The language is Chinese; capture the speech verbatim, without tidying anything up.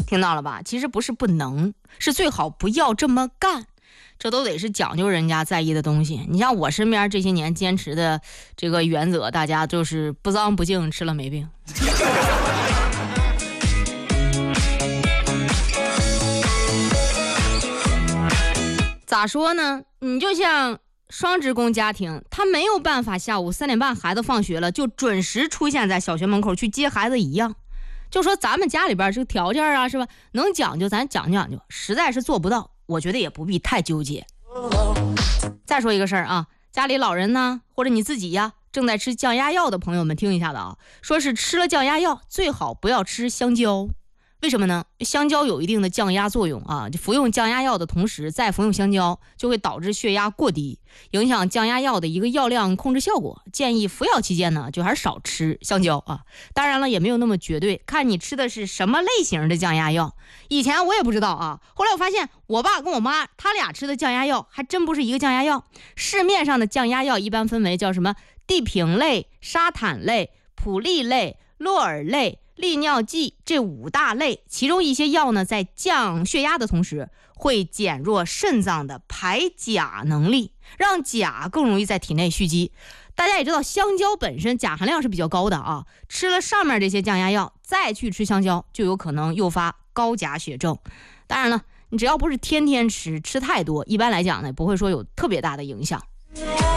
听到了吧？其实不是不能，是最好不要这么干。这都得是讲究人家在意的东西。你像我身边这些年坚持的这个原则，大家就是不脏不净，吃了没病。咋说呢？你就像双职工家庭，他没有办法下午三点半孩子放学了就准时出现在小学门口去接孩子一样。就说咱们家里边这个条件啊，是吧？能讲究咱讲究讲究，实在是做不到，我觉得也不必太纠结。再说一个事儿啊，家里老人呢，或者你自己呀，正在吃降压药的朋友们听一下的啊，说是吃了降压药最好不要吃香蕉。为什么呢？香蕉有一定的降压作用啊，就服用降压药的同时再服用香蕉，就会导致血压过低，影响降压药的一个药量控制效果。建议服药期间呢，就还是少吃香蕉啊。当然了，也没有那么绝对，看你吃的是什么类型的降压药。以前我也不知道啊，后来我发现我爸跟我妈他俩吃的降压药还真不是一个降压药。市面上的降压药一般分为叫什么地平类、沙坦类、普利类、洛尔类、利尿剂这五大类，其中一些药呢，在降血压的同时，会减弱肾脏的排钾能力，让钾更容易在体内蓄积。大家也知道，香蕉本身钾含量是比较高的啊，吃了上面这些降压药，再去吃香蕉，就有可能诱发高钾血症。当然了，你只要不是天天吃，吃太多，一般来讲呢，不会说有特别大的影响。